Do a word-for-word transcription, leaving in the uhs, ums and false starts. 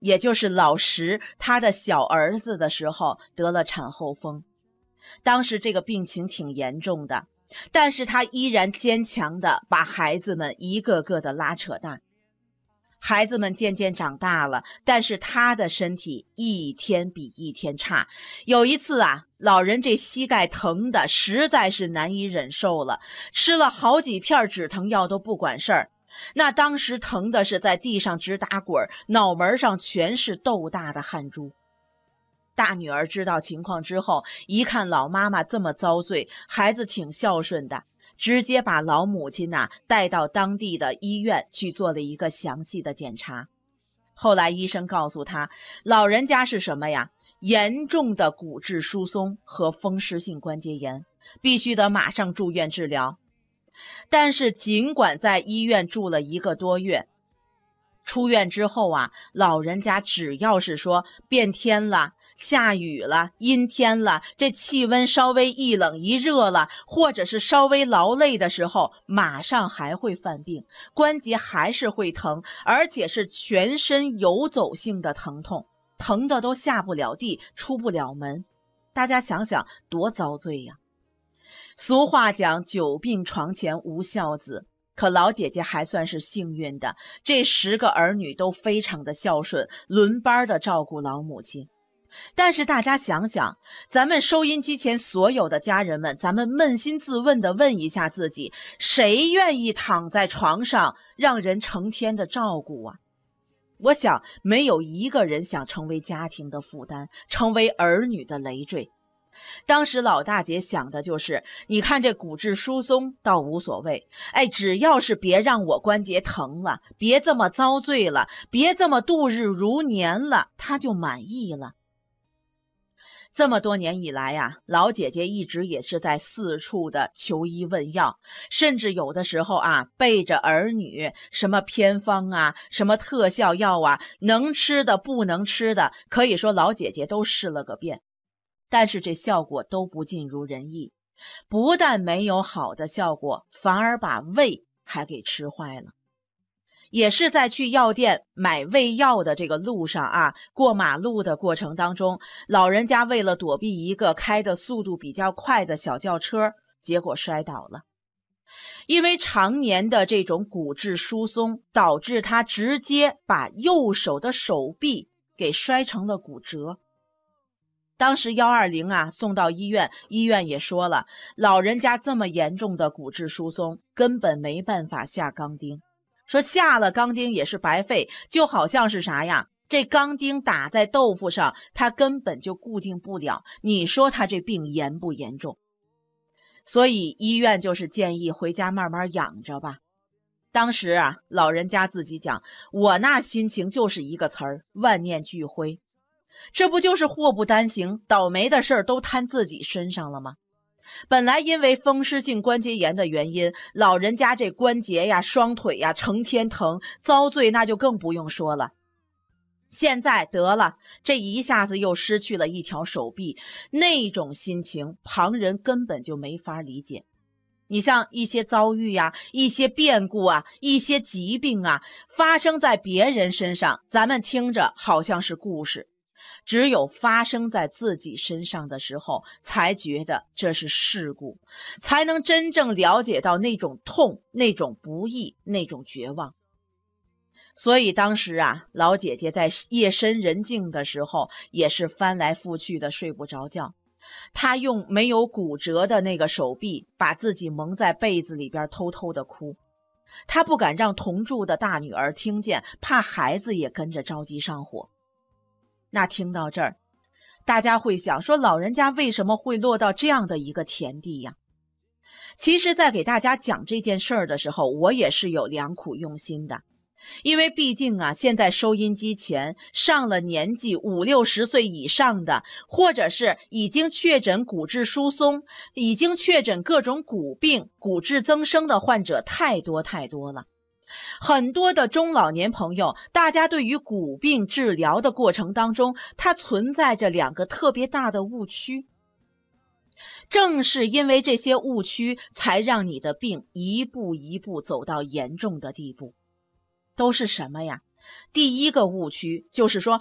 也就是老石他的小儿子的时候得了产后风。当时这个病情挺严重的，但是他依然坚强的把孩子们一个个的拉扯大。孩子们渐渐长大了，但是他的身体一天比一天差。有一次啊，老人这膝盖疼的实在是难以忍受了，吃了好几片止疼药都不管事儿。那当时疼的是在地上直打滚，脑门上全是豆大的汗珠。大女儿知道情况之后，一看老妈妈这么遭罪，孩子挺孝顺的，直接把老母亲呐、啊、带到当地的医院去做了一个详细的检查。后来医生告诉他，老人家是什么呀？严重的骨质疏松和风湿性关节炎，必须得马上住院治疗。但是尽管在医院住了一个多月，出院之后啊，老人家只要是说变天了，下雨了，阴天了，这气温稍微一冷一热了，或者是稍微劳累的时候，马上还会犯病，关节还是会疼，而且是全身游走性的疼痛，疼的都下不了地，出不了门。大家想想多遭罪呀！俗话讲久病床前无孝子，可老姐姐还算是幸运的，这十个儿女都非常的孝顺，轮班的照顾老母亲。但是大家想想，咱们收音机前所有的家人们，咱们扪心自问的问一下自己，谁愿意躺在床上让人成天的照顾啊？我想没有一个人想成为家庭的负担，成为儿女的累赘。当时老大姐想的就是，你看这骨质疏松倒无所谓，哎，只要是别让我关节疼了，别这么遭罪了，别这么度日如年了，她就满意了。这么多年以来呀、啊，老姐姐一直也是在四处的求医问药，甚至有的时候啊，背着儿女什么偏方啊，什么特效药啊，能吃的不能吃的，可以说老姐姐都试了个遍。但是这效果都不尽如人意，不但没有好的效果，反而把胃还给吃坏了。也是在去药店买胃药的这个路上啊，过马路的过程当中，老人家为了躲避一个开的速度比较快的小轿车，结果摔倒了。因为常年的这种骨质疏松，导致他直接把右手的手臂给摔成了骨折。当时一二零啊送到医院，医院也说了，老人家这么严重的骨质疏松，根本没办法下钢钉，说下了钢钉也是白费，就好像是啥呀？这钢钉打在豆腐上，它根本就固定不了，你说他这病严不严重？所以医院就是建议回家慢慢养着吧。当时啊，老人家自己讲，我那心情就是一个词儿，万念俱灰。这不就是祸不单行，倒霉的事儿都摊自己身上了吗？本来因为风湿性关节炎的原因，老人家这关节呀、双腿呀成天疼，遭罪那就更不用说了。现在得了，这一下子又失去了一条手臂，那种心情旁人根本就没法理解。你像一些遭遇呀、一些变故啊、一些疾病啊，发生在别人身上，咱们听着好像是故事，只有发生在自己身上的时候，才觉得这是事故，才能真正了解到那种痛、那种不易、那种绝望。所以当时啊，老姐姐在夜深人静的时候，也是翻来覆去的睡不着觉。她用没有骨折的那个手臂，把自己蒙在被子里边偷偷的哭。她不敢让同住的大女儿听见，怕孩子也跟着着急上火。那听到这儿，大家会想说，老人家为什么会落到这样的一个田地呀？其实在给大家讲这件事儿的时候，我也是有良苦用心的。因为毕竟啊，现在收音机前上了年纪五六十岁以上的，或者是已经确诊骨质疏松，已经确诊各种骨病、骨质增生的患者太多太多了。很多的中老年朋友，大家对于骨病治疗的过程当中，它存在着两个特别大的误区。正是因为这些误区，才让你的病一步一步走到严重的地步。都是什么呀？ 第一个误区就是说，